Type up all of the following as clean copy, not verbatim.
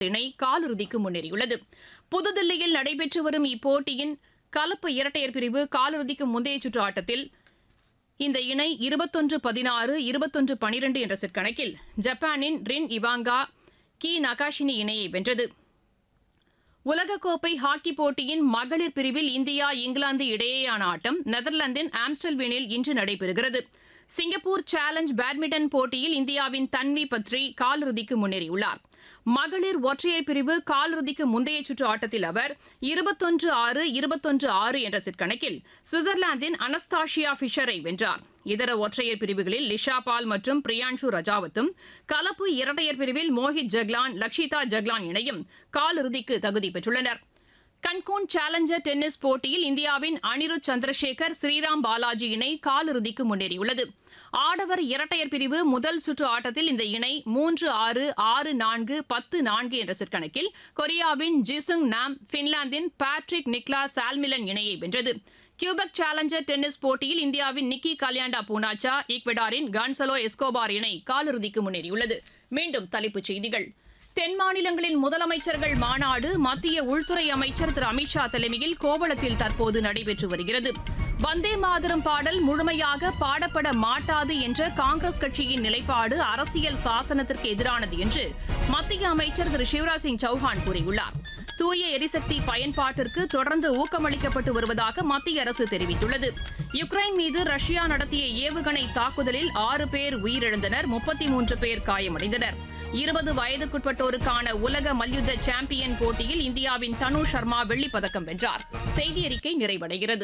இணை காலிறுதிக்கு முன்னேறியுள்ளது. புதுதில்லியில் நடைபெற்று வரும் இப்போட்டியின் கலப்பு இரட்டையர் பிரிவு காலிறுதிக்கு முந்தைய சுற்று ஆட்டத்தில் இந்த இணை 21-16, 21-12 என்ற செட் கணக்கில் ஜப்பானின் ரின் இவாங்கா கி நகாஷினி இணையை வென்றது. உலகக்கோப்பை ஹாக்கி போட்டியின் மகளிர் பிரிவில் இந்தியா இங்கிலாந்து இடையேயான ஆட்டம் நெதர்லாந்தின் ஆம்ஸ்டல்வீனில் இன்று நடைபெறுகிறது. சிங்கப்பூர் சேலஞ்ச் பேட்மிண்டன் போட்டியில் இந்தியாவின் தன்வி பத்ரி காலிறுதிக்கு முன்னேறியுள்ளார். மகளிர் ஒற்றையர் பிரிவு காலிறுதிக்கு முந்தைய சுற்று ஆட்டத்தில் அவர் 21-6, 21-6 என்ற செட் கணக்கில் சுவிட்சர்லாந்தின் அனஸ்தாஷியா ஃபிஷரை வென்றார். இதர ஒற்றையர் பிரிவுகளில் லிஷா பால் மற்றும் பிரியான்ஷு ரஜாவத்தும், கலப்பு இரட்டையர் பிரிவில் மோஹித் ஜக்லான் லக்ஷிதா ஜக்லான் இணையும் காலிறுதிக்கு தகுதி பெற்றுள்ளனர். கன்கூன் சேலஞ்சர் டென்னிஸ் போட்டியில் இந்தியாவின் அனிருத் சந்திரசேகர் ஸ்ரீராம் பாலாஜி இணை காலிறுதிக்கு முன்னேறியுள்ளது. ஆடவர் இரட்டையர் பிரிவு முதல் சுற்று ஆட்டத்தில் இந்த இணை 3-6, 6-4, 10-4 என்ற செட் கணக்கில் கொரியாவின் ஜிசுங் நாம், பின்லாந்தின் பேட்ரிக் நிக்லாஸ் சால்மிலன் இணையை வென்றது. கியூபெக் சேலஞ்சர் டென்னிஸ் போட்டியில் இந்தியாவின் நிக்கி கல்யாண்டா பூனாச்சா, ஈக்வெடாரின் கான்சலோ எஸ்கோபார் இணை காலிறுதிக்கு முன்னேறியுள்ளது. மீண்டும் தலைப்புச் செய்திகள். தென் மாநிலங்களின் முதலமைச்சர்கள் மாநாடு மத்திய உள்துறை அமைச்சர் திரு அமித்ஷா தலைமையில் கோவளத்தில் தற்போது நடைபெற்று வருகிறது. வந்தே மாதரம் பாடல் முழுமையாக பாடப்பட மாட்டாது என்ற காங்கிரஸ் கட்சியின் நிலைப்பாடு அரசியல் சாசனத்திற்கு எதிரானது என்று மத்திய அமைச்சர் திரு சிவராஜ் சிங் சௌஹான் கூறியுள்ளார். தூய எரிசக்தி பயன்பாட்டிற்கு தொடர்ந்து ஊக்கமளிக்கப்பட்டு வருவதாக மத்திய அரசு தெரிவித்துள்ளது. யுக்ரைன் மீது ரஷ்யா நடத்திய ஏவுகணை தாக்குதலில் 6 பேர் உயிரிழந்தனர், 33 பேர் காயமடைந்தனர். 20 வயதுக்குட்பட்டோருக்கான உலக மல்யுத்த சாம்பியன் போட்டியில் இந்தியாவின் தனு சர்மா வெள்ளிப்பதக்கம் வென்றார். செய்தி அறிக்கை நிறைவடைகிறது.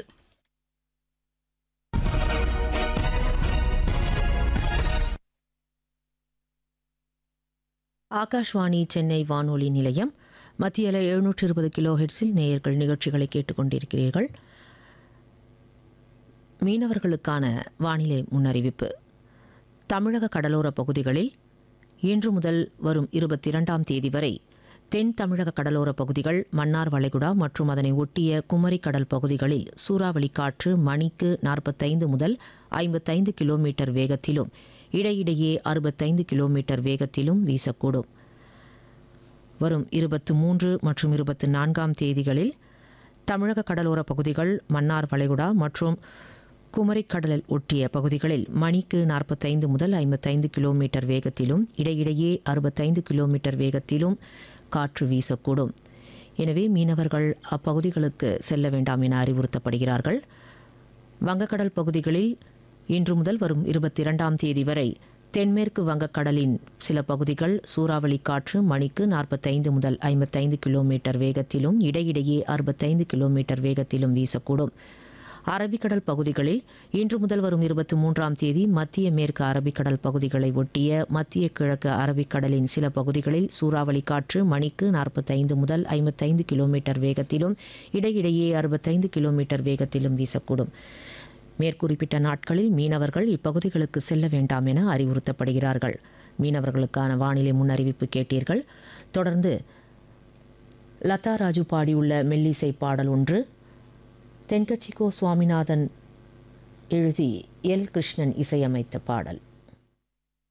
ஆகாஷ்வாணி சென்னை வானொலி நிலையம். மத்திய 720 கிலோ ஹெர்ட்ஸில் நேயர்கள் நிகழ்ச்சிகளை கேட்டுக்கொண்டிருக்கிறீர்கள். மீனவர்களுக்கான வானிலை முன்னறிவிப்பு. தமிழக கடலோர பகுதிகளில் இன்று முதல் வரும் 22ஆம் தேதி வரை தென் தமிழக கடலோர பகுதிகள், மன்னார் வளைகுடா மற்றும் அதனை ஒட்டிய குமரி கடல் பகுதிகளில் சூறாவளி காற்று மணிக்கு 45 முதல் 55 கிலோமீட்டர் வேகத்திலும் இடையிடையே 65 கிலோமீட்டர் வேகத்திலும் வீசக்கூடும். வரும் 23 மற்றும் 24ஆம் தேதிகளில் தமிழக கடலோர பகுதிகள், மன்னார் வளைகுடா மற்றும் குமரிக்கடலில் ஒட்டிய பகுதிகளில் மணிக்கு 45 முதல் 55 கிலோமீட்டர் வேகத்திலும் இடையிடையே 65 கிலோமீட்டர் வேகத்திலும் காற்று வீசக்கூடும். எனவே மீனவர்கள் அப்பகுதிகளுக்கு செல்ல வேண்டாம் என அறிவுறுத்தப்படுகிறார்கள். வங்கக்கடல் பகுதிகளில் இன்று முதல் வரும் 22ஆம் தேதி வரை தென்மேற்கு வங்கக்கடலின் சில பகுதிகள் சூறாவளி காற்று மணிக்கு 45 முதல் 55 கிலோமீட்டர் வேகத்திலும் இடையிடையே 65 கிலோமீட்டர் வேகத்திலும் வீசக்கூடும். அரபிக்கடல் பகுதிகளில் இன்று முதல் வரும் 23ஆம் தேதி மத்திய மேற்கு அரபிக்கடல் பகுதிகளை ஒட்டிய மத்திய கிழக்கு அரபிக்கடலின் சில பகுதிகளில் சூறாவளி காற்று மணிக்கு 45 முதல் 55 கிலோமீட்டர் வேகத்திலும் இடையிடையே 65 கிலோமீட்டர் வேகத்திலும் வீசக்கூடும். மேற்குறிப்பிட்ட நாட்களில் மீனவர்கள் இப்பகுதிகளுக்கு செல்ல வேண்டாம் என அறிவுறுத்தப்படுகிறார்கள். மீனவர்களுக்கான வானிலை முன்னறிவிப்பு கேட்டீர்கள். தொடர்ந்து லதா ராஜு பாடியுள்ள மெல்லிசை பாடல் ஒன்று, தென்கட்சிக்கோ சுவாமிநாதன் எழுதி எல் கிருஷ்ணன் இசையமைத்த பாடல்.